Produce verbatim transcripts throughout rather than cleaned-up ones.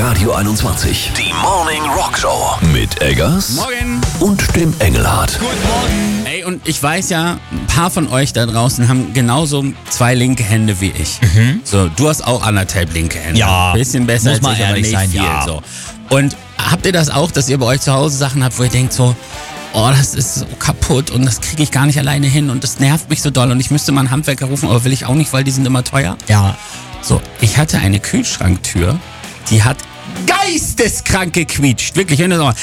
Radio einundzwanzig. Die Morning Rock Show. Mit Eggers. Morgen. Und dem Engelhardt. Guten Morgen. Ey, und ich weiß ja, ein paar von euch da draußen haben genauso zwei linke Hände wie ich. Mhm. So, du hast auch anderthalb linke Hände. Ja. Bisschen besser Muss als man ich, aber ehrlich nicht sein, viel. ja. So. Und habt ihr das auch, dass ihr bei euch zu Hause Sachen habt, wo ihr denkt so, oh, das ist so kaputt und das kriege ich gar nicht alleine hin und das nervt mich so doll und ich müsste mal einen Handwerker rufen, aber will ich auch nicht, weil die sind immer teuer? Ja. So, ich hatte eine Kühlschranktür, die hat geisteskrank gequietscht. Wirklich, wenn du so,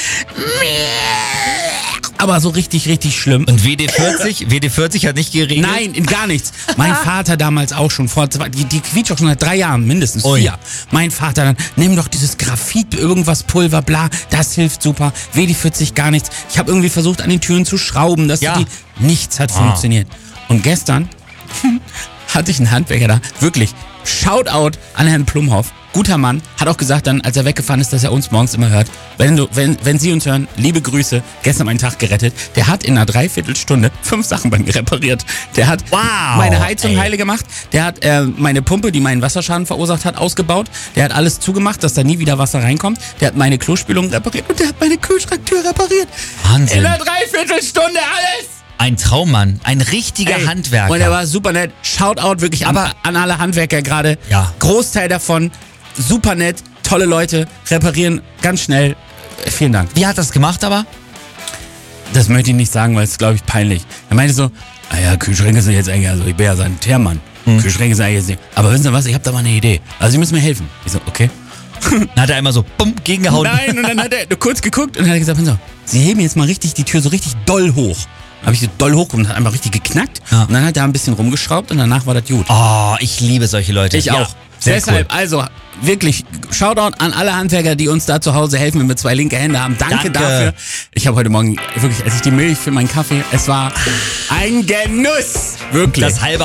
aber so richtig, richtig schlimm. Und W D vierzig? W D vierzig hat nicht geregelt? Nein, in gar nichts. Mein Vater damals auch schon vor zwei, die, die quietscht auch schon seit drei Jahren, mindestens Ui. vier. Mein Vater dann, nimm doch dieses Graphit, irgendwas Pulver, bla, das hilft super. W D vierzig gar nichts. Ich habe irgendwie versucht, an den Türen zu schrauben, dass Ja. die, nichts hat Ah. funktioniert. Und gestern hatte ich einen Handwerker da, wirklich, Shoutout an Herrn Plumhoff. Guter Mann, hat auch gesagt dann, als er weggefahren ist, dass er uns morgens immer hört. Wenn du, wenn, wenn Sie uns hören, liebe Grüße, gestern meinen Tag gerettet. Der hat in einer Dreiviertelstunde fünf Sachen bei mir repariert. Der hat Wow, meine Heizung ey. heile gemacht. Der hat äh, meine Pumpe, die meinen Wasserschaden verursacht hat, ausgebaut. Der hat alles zugemacht, dass da nie wieder Wasser reinkommt. Der hat meine Klospülung repariert und der hat meine Kühlschranktür repariert. Wahnsinn. In einer Dreiviertelstunde alles! Ein Traummann. Ein richtiger Ey, Handwerker. Und er war super nett. Shoutout wirklich an, Aber- an alle Handwerker gerade. Ja. Großteil davon, super nett, tolle Leute, reparieren ganz schnell. Äh, Vielen Dank. Wie hat das gemacht aber? Das möchte ich nicht sagen, weil es ist, glaube ich, peinlich. Er meinte so, ah ja, Kühlschränke sind jetzt eigentlich, also ich bin ja Sanitärmann. Hm. Kühlschränke sind eigentlich jetzt nicht. Aber wissen Sie was, ich habe da mal eine Idee. Also Sie müssen mir helfen. Ich so, okay. Dann hat er einmal so bumm gegengehauen. Nein, und dann hat er kurz geguckt und hat gesagt, pass auf, Sie heben jetzt mal richtig die Tür so richtig doll hoch. Habe ich so doll hoch und hat einfach richtig geknackt. Ja. Und dann hat er ein bisschen rumgeschraubt und danach war das gut. Oh, ich liebe solche Leute. Ich Ja, auch. Sehr Deshalb, cool. also wirklich, Shoutout an alle Handwerker, die uns da zu Hause helfen, wenn wir zwei linke Hände haben. Danke, Danke. dafür. Ich habe heute Morgen, wirklich, als ich die Milch für meinen Kaffee, es war ein Genuss. Wirklich. Das halbe